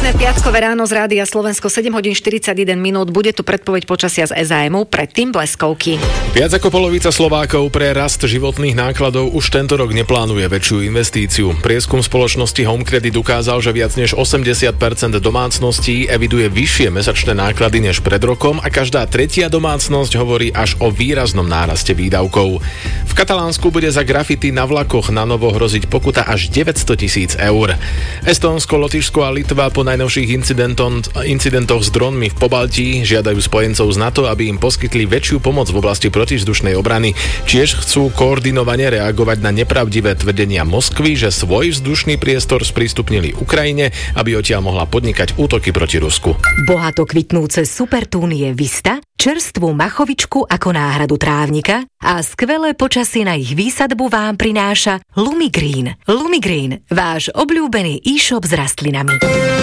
Pekné piatkové ráno z Rádia Slovensko, 7 hodín 41 minút. Bude tu predpoveď počasia z SAMu, predtým bleskovky. Viac ako polovica Slovákov pre rast životných nákladov už tento rok neplánuje väčšiu investíciu. Prieskum spoločnosti Home Credit ukázal, že viac než 80% domácností eviduje vyššie mesačné náklady než pred rokom a každá tretia domácnosť hovorí až o výraznom náraste výdavkov. V Katalánsku bude za grafity na vlakoch na novo hroziť pokuta až 900 000 eur. Estónsko, Lotyšsko a Litva po najnovších incidentoch s dronmi v Pobaltí žiadajú spojencov z NATO, aby im poskytli väčšiu pomoc v oblasti protivzdušnej obrany. Tiež chcú koordinovane reagovať na nepravdivé tvrdenia Moskvy, že svoj vzdušný priestor sprístupnili Ukrajine, aby odtiaľ mohla podnikať útoky proti Rusku. Bohato kvitnúce supertúnie Vista, čerstvú machovičku ako náhradu trávnika a skvelé počasie na ich výsadbu vám prináša Lumigreen. Lumigreen, váš obľúbený e-shop s rastlinami.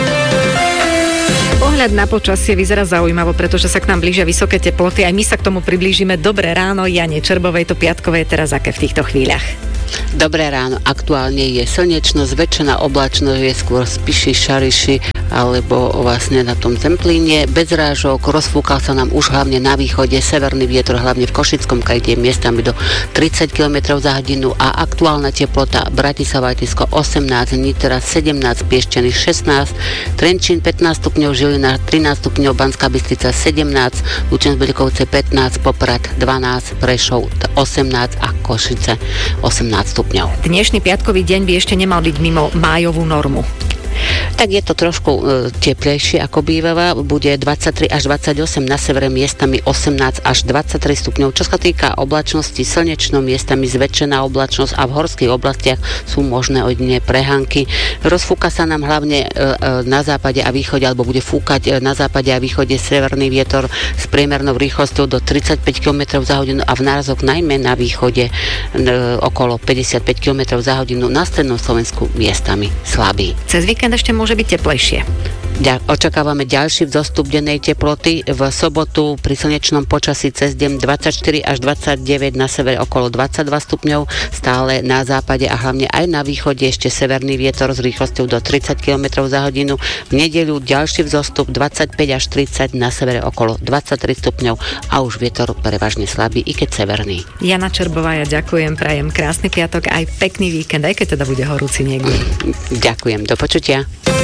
Pohľad na počasie vyzerá zaujímavo, pretože sa k nám blížia vysoké teploty. Aj my sa k tomu priblížime. Dobré ráno, Jane Čerbovej, to piatkové je teraz aké v týchto chvíľach? Dobré ráno, aktuálne je slnečno, zväčšená oblačnosť, je skôr spíši, šariši alebo vlastne na tom Zemplíne, bez rážok, rozfúkal sa nám už hlavne na východe, severný vietor, hlavne v Košickom kraji, kde je miestami do 30 km za hodinu a aktuálna teplota Bratislava Letisko 18, Nitra 17, Piešťany 16, Trenčín 15 stupňov, Žilina 13 stupňov, Banská Bystrica 17, Lučenec-Belikovce 15, Poprad 12, Prešov 18 a Košice 18 stupňov. Dnešný piatkový deň by ešte nemal byť mimo májovú normu. Tak je to trošku teplejšie ako bývala, bude 23 až 28 na severe, miestami 18 až 23 stupňov. Čo sa týka oblačnosti, slnečno, miestami zväčšená oblačnosť a v horských oblastiach sú možné ojedinele prehánky. Rozfúka sa nám hlavne na západe a východe, alebo bude fúkať na západe a východe severný vietor s priemernou rýchlosťou do 35 km za hodinu a v nárazok najmä na východe okolo 55 km za hodinu, na strednom Slovensku miestami slabý. Cez víkend ešte môže byť teplejšie. Očakávame ďalší vzostup dennej teploty. V sobotu pri slnečnom počasí cez deň 24 až 29, na severe okolo 22 stupňov, stále na západe a hlavne aj na východe ešte severný vietor s rýchlosťou do 30 km za hodinu. V nedeľu ďalší vzostup 25 až 30, na severe okolo 23 stupňov a už vietor prevažne slabý, i keď severný. Jana Čerbová, ja ďakujem, prajem krásny piatok aj pekný víkend, aj keď teda bude horúci niekde. Ďakujem, do počutia.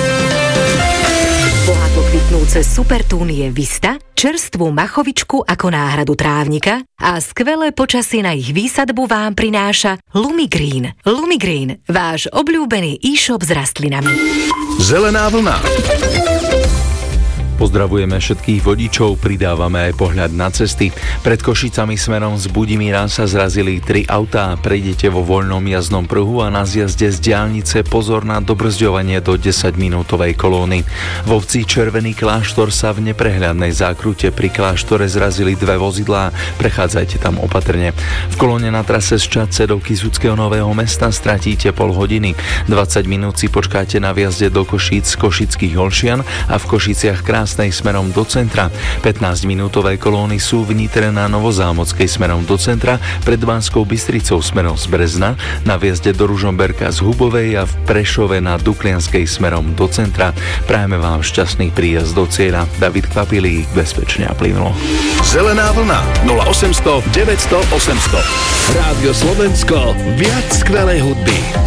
Bohato kvitnúce supertúnie Vista, čerstvú machovičku ako náhradu trávnika a skvelé počasie na ich výsadbu vám prináša Lumigreen. Lumigreen, váš obľúbený e-shop s rastlinami. Zelená vlna. Pozdravujeme všetkých vodičov, pridávame aj pohľad na cesty. Pred Košicami smerom z Budimíra sa zrazili 3 autá. Prejdete vo voľnom jazdnom pruhu a na zjazde z diaľnice pozor na dobrzďovanie do 10-minútovej kolóny. V obci Červený kláštor sa v neprehľadnej zákrute pri kláštore zrazili 2 vozidlá. Prechádzajte tam opatrne. V kolóne na trase z Čadce do Kysuckého Nového Mesta stratíte pol hodiny. 20 minút si počkáte na vjazde do Košíc z Košických Olšian a v Košiciach smerom do centra. 15-minútové kolóny sú v Nitre na Novozámockej smerom do centra, pred Banskou Bystricou smerom z Brezna, na vjazde do Ružomberka z Hubovej a v Prešove na Duklianskej smerom do centra. Prajeme vám šťastný príjazd do cieľa. David Kvapilík, bezpečne a plynulo. Zelená vlna 0800 900 800. Rádio Slovensko, viac skvelej hudby.